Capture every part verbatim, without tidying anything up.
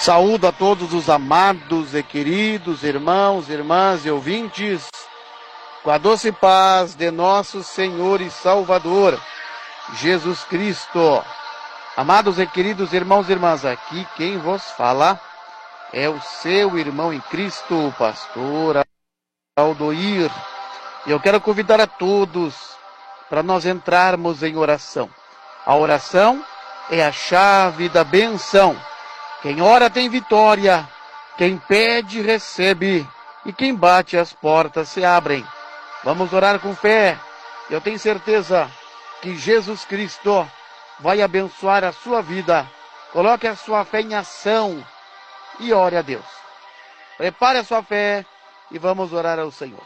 Saúdo a todos os amados e queridos irmãos, irmãs e ouvintes, com a doce paz de nosso Senhor e Salvador, Jesus Cristo. Amados e queridos irmãos e irmãs, aqui quem vos fala é o seu irmão em Cristo, o pastor Aldoir. E eu quero convidar a todos para nós entrarmos em oração. A oração é a chave da benção. Quem ora tem vitória, quem pede recebe, e quem bate as portas se abrem. Vamos orar com fé. Eu tenho certeza que Jesus Cristo vai abençoar a sua vida. Coloque a sua fé em ação e ore a Deus. Prepare a sua fé e vamos orar ao Senhor.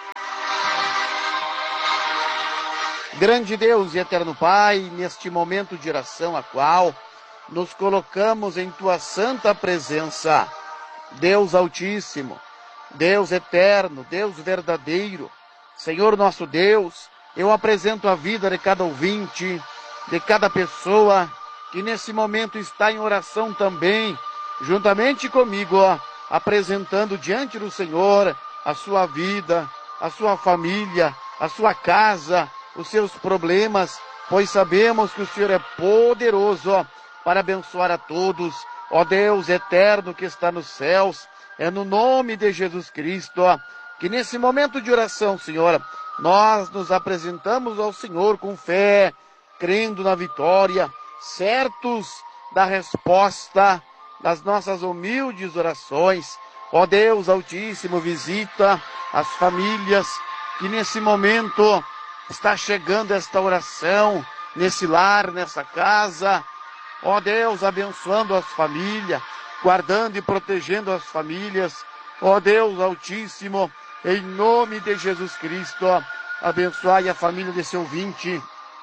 Grande Deus e eterno Pai, neste momento de oração a qual nos colocamos em Tua santa presença, Deus Altíssimo, Deus eterno, Deus verdadeiro, Senhor nosso Deus, eu apresento a vida de cada ouvinte, de cada pessoa que nesse momento está em oração também, juntamente comigo, ó, apresentando diante do Senhor a sua vida, a sua família, a sua casa, os seus problemas, pois sabemos que o Senhor é poderoso, ó, para abençoar a todos, ó Deus eterno que está nos céus. É no nome de Jesus Cristo, ó, que nesse momento de oração, Senhor, nós nos apresentamos ao Senhor com fé, crendo na vitória, certos da resposta das nossas humildes orações. Ó Deus Altíssimo, visita as famílias que nesse momento está chegando esta oração, nesse lar, nessa casa. Ó Deus, abençoando as famílias, guardando e protegendo as famílias. Ó Deus Altíssimo, em nome de Jesus Cristo, abençoai a família desse ouvinte,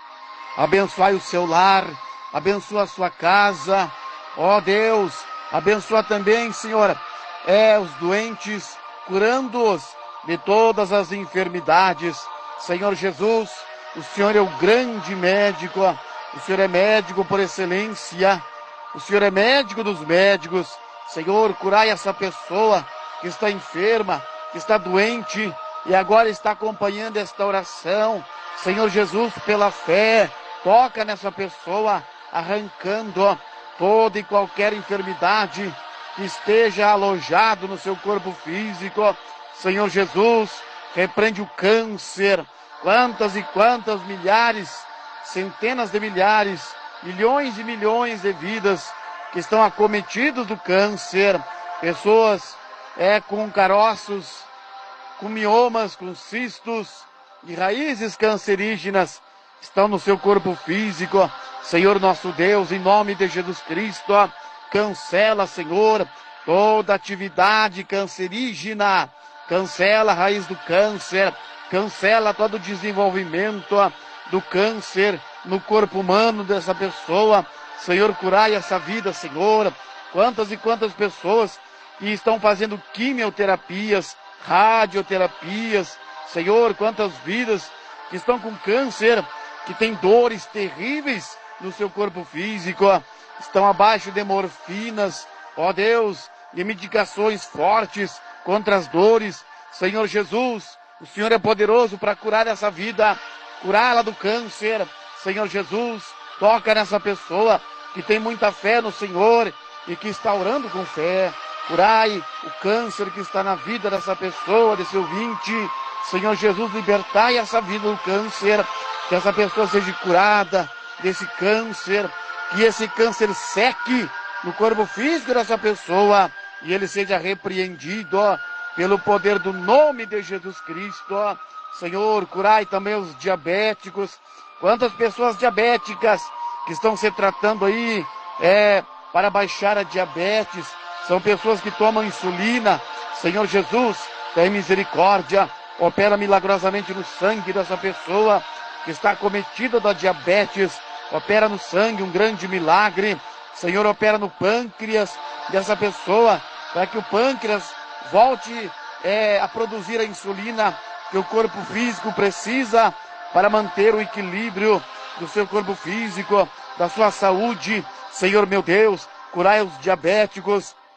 abençoai o seu lar, abençoa a sua casa. Ó Deus, abençoa também, Senhor, é, os doentes, curando-os de todas as enfermidades. Senhor Jesus, o Senhor é o grande médico, o Senhor é médico por excelência, o Senhor é médico dos médicos. Senhor, curai essa pessoa que está enferma, que está doente e agora está acompanhando esta oração. Senhor Jesus, pela fé, toca nessa pessoa, arrancando toda e qualquer enfermidade que esteja alojado no seu corpo físico. Senhor Jesus, repreende o câncer. Quantas e quantas milhares, centenas de milhares, milhões e milhões de vidas que estão acometidos do câncer. Pessoas é, com caroços, com miomas, com cistos e raízes cancerígenas estão no seu corpo físico. Senhor nosso Deus, em nome de Jesus Cristo, cancela, Senhor, toda atividade cancerígena, cancela a raiz do câncer, cancela todo o desenvolvimento do câncer no corpo humano dessa pessoa. Senhor, curai essa vida, Senhor. Quantas e quantas pessoas que estão fazendo quimioterapias, radioterapias. Senhor, quantas vidas que estão com câncer, que têm dores terríveis no seu corpo físico, estão abaixo de morfinas, ó Deus, de medicações fortes contra as dores. Senhor Jesus, o Senhor é poderoso para curar essa vida, curá-la do câncer. Senhor Jesus, toca nessa pessoa que tem muita fé no Senhor e que está orando com fé. Curai o câncer que está na vida dessa pessoa, desse ouvinte. Senhor Jesus, libertai essa vida do câncer, que essa pessoa seja curada desse câncer, que esse câncer seque no corpo físico dessa pessoa e ele seja repreendido ó, pelo poder do nome de Jesus Cristo. Ó. Senhor, curai também os diabéticos. Quantas pessoas diabéticas que estão se tratando aí é, para baixar a diabetes, são pessoas que tomam insulina. Senhor Jesus, tem misericórdia, opera milagrosamente no sangue dessa pessoa que está acometida da diabetes, opera no sangue um grande milagre. Senhor, opera no pâncreas dessa pessoa, para que o pâncreas volte é, a produzir a insulina que o corpo físico precisa para manter o equilíbrio do seu corpo físico, da sua saúde. Senhor meu Deus, curai os diabéticos,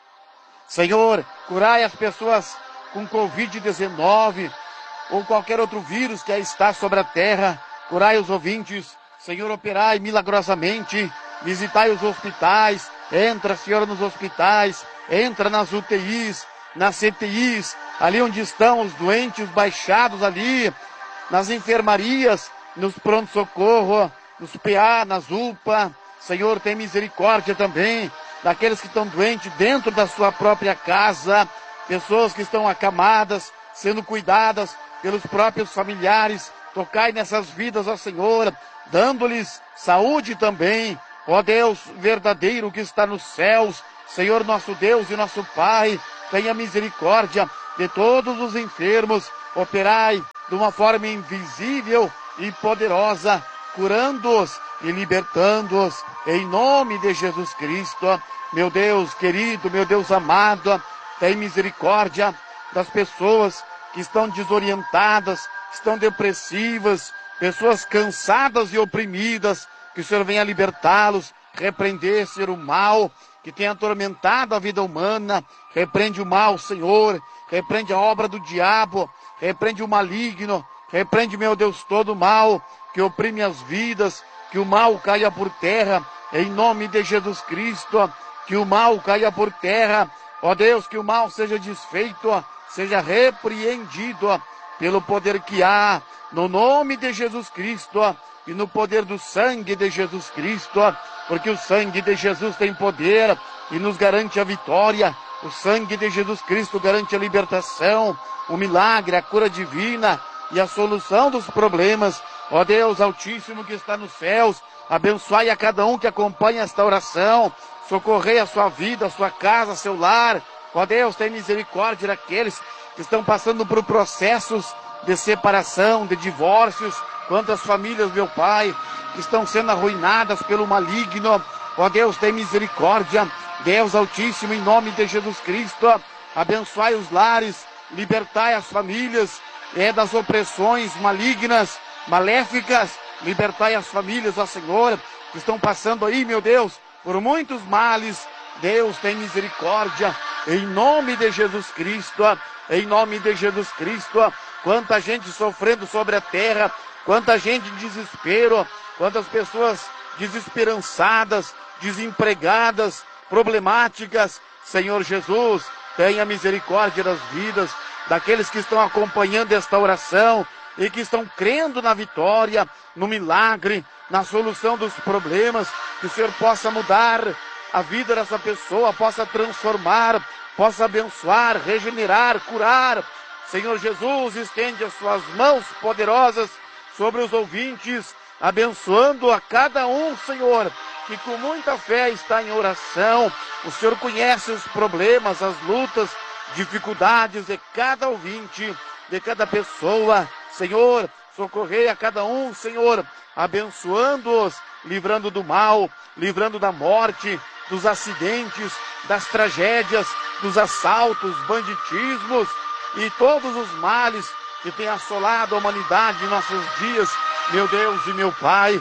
Senhor, curai as pessoas com covid dezenove ou qualquer outro vírus que aí está sobre a terra. Curai os ouvintes. Senhor, operai milagrosamente. Visitai os hospitais. Entra, Senhor, nos hospitais. Entra nas U T Is, nas C T Is, ali onde estão os doentes baixados ali, nas enfermarias, nos pronto-socorro, nos P A, nas U P A. Senhor, tem misericórdia também daqueles que estão doentes dentro da sua própria casa, pessoas que estão acamadas, sendo cuidadas pelos próprios familiares. Tocai nessas vidas, ó Senhor, dando-lhes saúde também. Ó Deus verdadeiro que está nos céus, Senhor nosso Deus e nosso Pai, tenha misericórdia de todos os enfermos. Operai de uma forma invisível e poderosa, curando-os e libertando-os, em nome de Jesus Cristo. Meu Deus querido, meu Deus amado, tem misericórdia das pessoas que estão desorientadas, estão depressivas, pessoas cansadas e oprimidas, que o Senhor venha libertá-los, repreender, Senhor, o mal que tem atormentado a vida humana. Repreende o mal, Senhor, repreende a obra do diabo, repreende o maligno, repreende, meu Deus, todo o mal que oprime as vidas, que o mal caia por terra, em nome de Jesus Cristo, que o mal caia por terra, ó Deus, que o mal seja desfeito, seja repreendido pelo poder que há, no nome de Jesus Cristo, e no poder do sangue de Jesus Cristo, porque o sangue de Jesus tem poder e nos garante a vitória. O sangue de Jesus Cristo garante a libertação, o milagre, a cura divina e a solução dos problemas. Ó Deus Altíssimo que está nos céus, abençoai a cada um que acompanha esta oração, socorrei a sua vida, a sua casa, seu lar. Ó Deus, tem misericórdia daqueles que estão passando por processos de separação, de divórcios. Quantas famílias, meu Pai, que estão sendo arruinadas pelo maligno. Ó Deus, tem misericórdia. Deus Altíssimo, em nome de Jesus Cristo, abençoai os lares, libertai as famílias é, das opressões malignas, maléficas. Libertai as famílias, ó Senhor, que estão passando aí, meu Deus, por muitos males. Deus, tem misericórdia. Em nome de Jesus Cristo, em nome de Jesus Cristo. Quanta gente sofrendo sobre a terra, quanta gente em desespero, quantas pessoas desesperançadas, desempregadas, problemáticas. Senhor Jesus, tenha misericórdia das vidas daqueles que estão acompanhando esta oração e que estão crendo na vitória, no milagre, na solução dos problemas. Que o Senhor possa mudar a vida dessa pessoa, possa transformar, possa abençoar, regenerar, curar. Senhor Jesus, estende as suas mãos poderosas sobre os ouvintes, abençoando a cada um, Senhor, que com muita fé está em oração. O Senhor conhece os problemas, as lutas, dificuldades de cada ouvinte, de cada pessoa. Senhor, socorrei a cada um, Senhor, abençoando-os, livrando do mal, livrando da morte, dos acidentes, das tragédias, dos assaltos, banditismos e todos os males que têm assolado a humanidade em nossos dias. Meu Deus e meu Pai,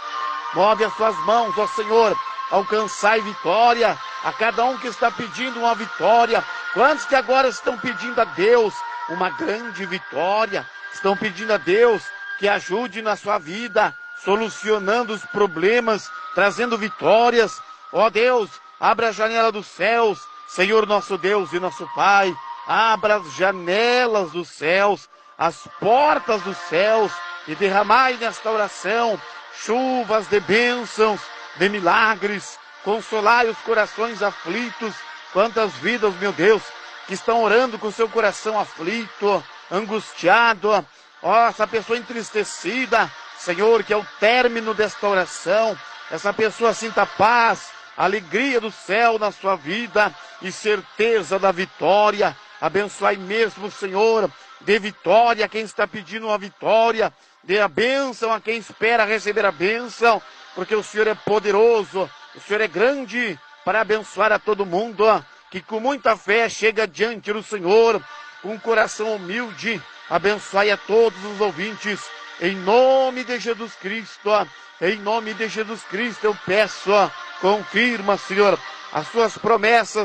move as suas mãos, ó Senhor, alcançai vitória a cada um que está pedindo uma vitória. Quantos que agora estão pedindo a Deus uma grande vitória, estão pedindo a Deus que ajude na sua vida, solucionando os problemas, trazendo vitórias. Ó Deus, abra a janela dos céus, Senhor nosso Deus e nosso Pai, abra as janelas dos céus, as portas dos céus, e derramai nesta oração chuvas de bênçãos, de milagres. Consolai os corações aflitos. Quantas vidas, meu Deus, que estão orando com seu coração aflito, angustiado. Ó, essa pessoa entristecida, Senhor, que é o término desta oração, essa pessoa sinta paz, alegria do céu na sua vida e certeza da vitória. Abençoai mesmo, Senhor, dê vitória a quem está pedindo uma vitória, dê a bênção a quem espera receber a bênção, porque o Senhor é poderoso, o Senhor é grande para abençoar a todo mundo, que com muita fé chega diante do Senhor, com um coração humilde. Abençoai a todos os ouvintes, em nome de Jesus Cristo, em nome de Jesus Cristo eu peço, confirma, Senhor, as suas promessas,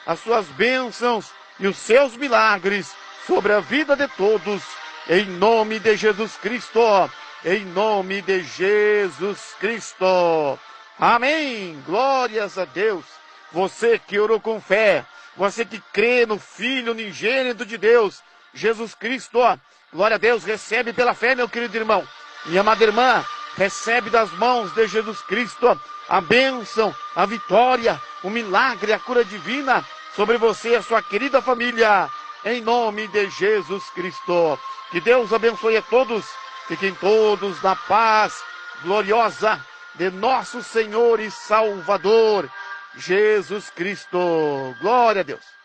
as suas bênçãos e os seus milagres sobre a vida de todos, em nome de Jesus Cristo, em nome de Jesus Cristo. Amém. Glórias a Deus. Você que orou com fé, você que crê no Filho unigênito de Deus, Jesus Cristo, glória a Deus, recebe pela fé, meu querido irmão. Minha amada irmã, recebe das mãos de Jesus Cristo a bênção, a vitória, o milagre, a cura divina sobre você e a sua querida família, em nome de Jesus Cristo. Que Deus abençoe a todos, fiquem todos na paz gloriosa de nosso Senhor e Salvador, Jesus Cristo. Glória a Deus.